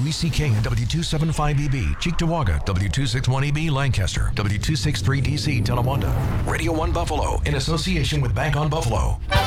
WECK and W275EB, Cheektowaga, W261EB, Lancaster, W263DC, Tonawanda. Radio 1 Buffalo, in association with Bank on Buffalo.